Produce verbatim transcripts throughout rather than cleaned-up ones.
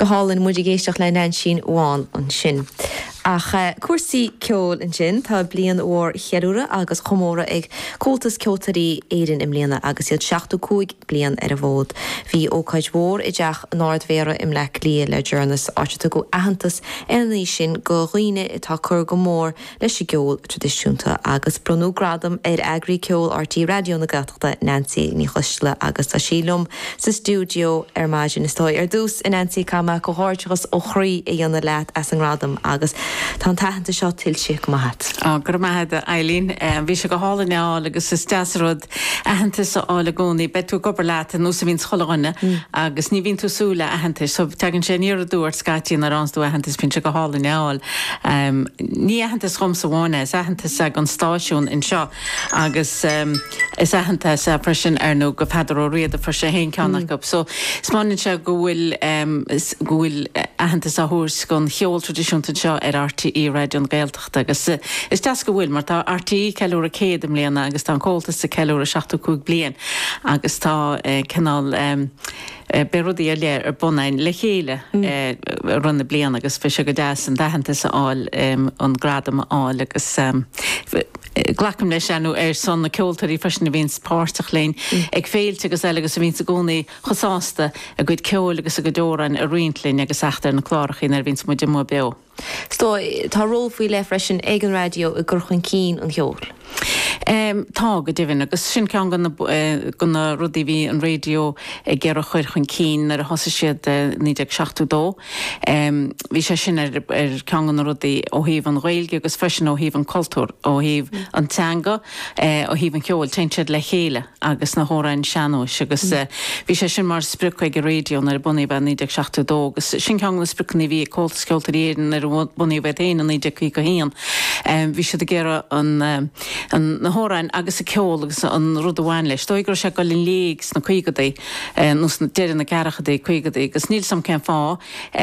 go hálann muidir géisteach le nan sin uán an sin. Ach cuasaí ceol an sin tá blian ó cheúra agus chomóra ag cótas ceoltarí éireann im líana agus iad seachtú cúig blian ar a bhód. Bhí ócaid mhór i deach náardmhéara im le lí le Journas áte go ahantas éanaí sin go roiine itá chur go mór leis i geol tradiisiúnta agus brunú gradam ar agrií ceol R T radio na Gaeltachta Nancy ní chluisle agus tá sílumm sa stúdio ar maidin is tóid ar dús in Nancy Cama go háirteachas ó chrí i dhéanana leat as an gradam agus tá tahananta seo tilse go maith. Á gur maithe Eileen, bhí se go hála neáil agus is deasrod ahananta sa ála gcónaí betú gobar leat nó sa bhín choláine agus ní bhín tú súla ahananta, so tegann sé níor a dúir scátíí na ránstú ahananta bhín se go hála neáil. Ní ahananta chum sa bhána, is ahananta sa an stáisiún in seo agus is ahananta sa freisin ar nó go feidir ó riad a freise héin ceannach go. So smáinn se go bhfuil go bhfuil ahananta sa thuairs gon cheol tradiisiúnta seo ar R T E radio na Gaeltachta agus is deas go bhfuil mar tá R T E ceúra céad am léana agus tá cóiltas sa ceúra seachtú cúig blian agus tá canál berodí a léir ar bunain le chéile runna blian agus fi se go deas an dahananta sa áil an gradam áil agus glacham leis anú ar son na ceoltarí freisin na bhíon páirteach léin ag féilte agus eile agus a bhín sa gcónaí chosáasta a gcuid ceol agus a go dóran a riintlín agus achtar na chlárachín ar bhín mu de mó beo. Stó tá ról faoi le freisin ag an radio a gur chun cín an cheol. Um, tá go difin agus sin cean gona rudí bhí an radio ag ggéar a chuir chun cín ar a thosa siad nídeag seachtú dó. Bhí sé sin ar cean gona rudí ó híomh an Ghaeilge agus freisin ó híomh an cultúr ó híomh an teanga ó híomh an ceol teintsead le chéile agus na hórainn seanúis agus bhí sé sin mar spruc ag a radio ar bunaí bheith nídeag seachtú dó agus sin cean gona sprucnaí bhí cóiltas ceoltarí éireann ar bunaí bheith éana an nídeag chuig go híon. Bhí sé de ggéar an na hórainn agus a ceol agus an rud amháin leis. Dóigur sé go linn léigs na chuigadaí nus na deireann na garachadaí chuigadaí agus níl sam cean fá.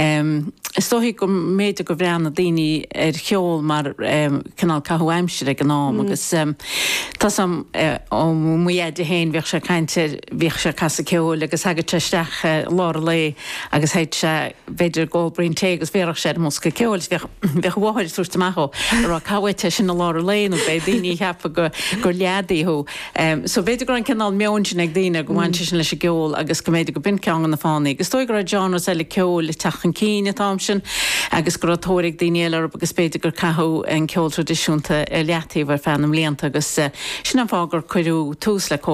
Is dóigh go méidir go bhrean na daoine ar cheol mar canál cathú aimsir ag an nám agus tá sam ó muiad a héin bhíoh sé cainte bhíoh sé casa ceol agus agad teisteach láir le agus heid sé beidir ggóbraon té agus bhéoh sé mosca ceol bheith bháir túirtamach ar cahaite sin na láir le nó bé daoine heappa go gur leadaíú. So beidir gur an canál meon sin ag daoine go bhainte sin leis a geol agus go méidir go bin ceann na fánaí. Agus dóigur a Johnras eile ceol le techan cíine tám sin agus gur atóigh daoine eile agus beidir gur cathú an ceol tradiisiúnta leataíh ar fannam léanta agus sin an fágur chuirú tús le